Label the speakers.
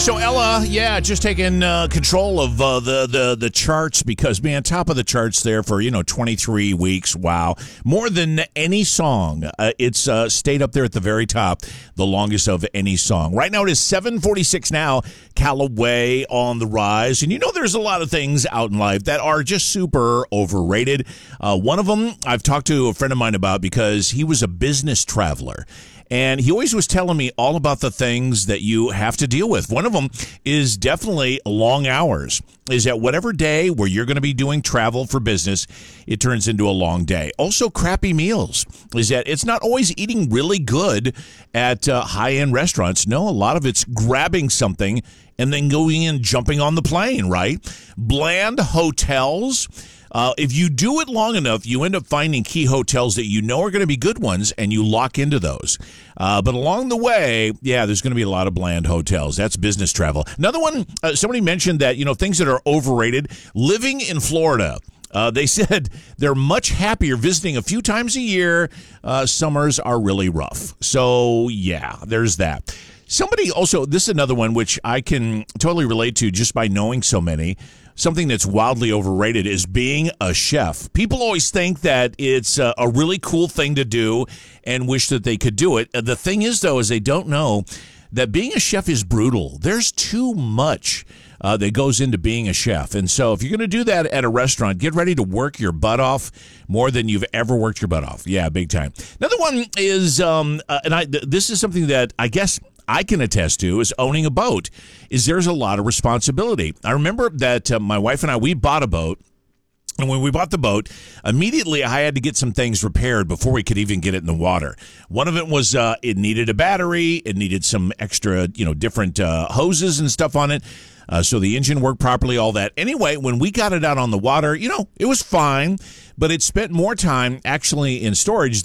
Speaker 1: So Ella, just taking control of the charts because, man, top of the charts there for 23 weeks. Wow, more than any song. It's stayed up there at the very top, the longest of any song. Right now it is 7:46 now. Callaway on the rise, and there's a lot of things out in life that are just super overrated. One of them I've talked to a friend of mine about because he was a business traveler. And he always was telling me all about the things that you have to deal with. One of them is definitely long hours. Is that whatever day where you're going to be doing travel for business, it turns into a long day. Also, crappy meals. Is that it's not always eating really good at high-end restaurants. No, a lot of it's grabbing something and then going and jumping on the plane, right? Bland hotels. If you do it long enough, you end up finding key hotels that are going to be good ones, and you lock into those. But along the way, there's going to be a lot of bland hotels. That's business travel. Another one, somebody mentioned that, things that are overrated. Living in Florida. They said they're much happier visiting a few times a year. Summers are really rough. So, there's that. Somebody also, this is another one which I can totally relate to just by knowing so many. Something that's wildly overrated is being a chef. People always think that it's a really cool thing to do and wish that they could do it. The thing is, though, is they don't know that being a chef is brutal. There's too much that goes into being a chef. And so if you're going to do that at a restaurant, get ready to work your butt off more than you've ever worked your butt off. Yeah, big time. Another one is, this is something that I guess I can attest to, is owning a boat, is there's a lot of responsibility. I remember that my wife and I, we bought a boat. And when we bought the boat, immediately I had to get some things repaired before we could even get it in the water. One of it was it needed a battery. It needed some extra, different hoses and stuff on it. So the engine worked properly, all that. Anyway, when we got it out on the water, it was fine, but it spent more time actually in storage